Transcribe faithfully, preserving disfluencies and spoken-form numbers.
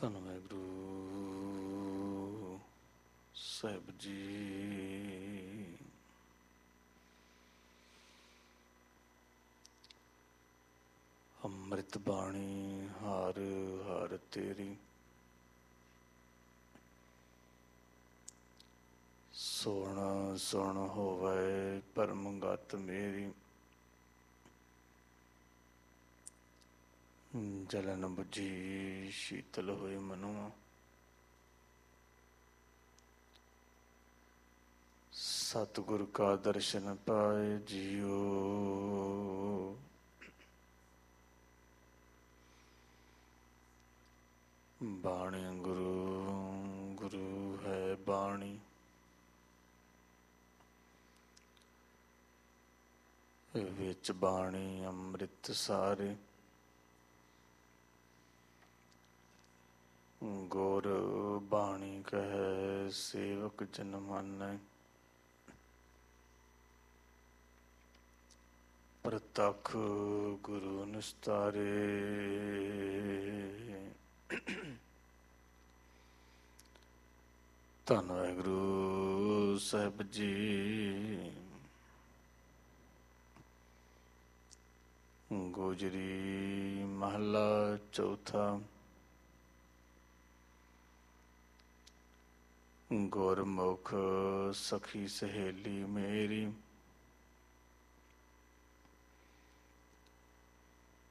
ਧੰਨ ਵਾਹਿਗੁਰੂ ਸਾਹਿਬ ਜੀ। ਅੰਮ੍ਰਿਤ ਬਾਣੀ ਹਰ ਹਰ ਤੇਰੀ, ਸੁਣ ਸੁਣ ਹੋਵੇ ਪਰਮ ਗਤ ਮੇਰੀ। ਜਲਨ ਬੁਝੀ ਸ਼ੀਤਲ ਹੋਏ ਮਨੁਆ, ਸਤਿਗੁਰ ਕਾ ਦਰਸ਼ਨ ਪਾਏ ਜੀਓ। ਬਾਣੀ ਗੁਰੂ ਗੁਰੂ ਹੈ ਬਾਣੀ, ਵਿੱਚ ਬਾਣੀ ਅੰਮ੍ਰਿਤ ਸਾਰੇ। ਗੁਰ ਬਾਣੀ ਕਹੈ ਸੇਵਕ ਜਨ ਮਾਨੈ, ਪ੍ਰਤੱਖ ਗੁਰੂ ਨਿਸਤਾਰੇ। ਧੰਨ ਵਾਹਿਗੁਰੂ ਸਾਹਿਬ ਜੀ। ਗੋਜਰੀ ਮਹਲਾ ਚੌਥਾ। ਗੁਰਮੁਖ ਸਖੀ ਸਹੇਲੀ ਮੇਰੀ,